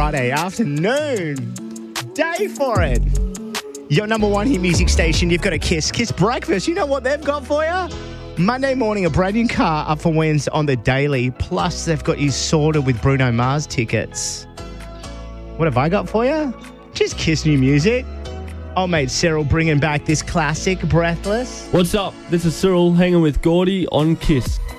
Friday afternoon. Day for it. Your number one hit music station, you've got a Kiss. Kiss Breakfast, you know what they've got for you? Monday morning, a brand new car up for wins on the daily. Plus, they've got you sorted with Bruno Mars tickets. What have I got for you? Just Kiss new music. Old mate Cyril bringing back this classic, Breathless. What's up? This is Cyril hanging with Gordy on Kiss.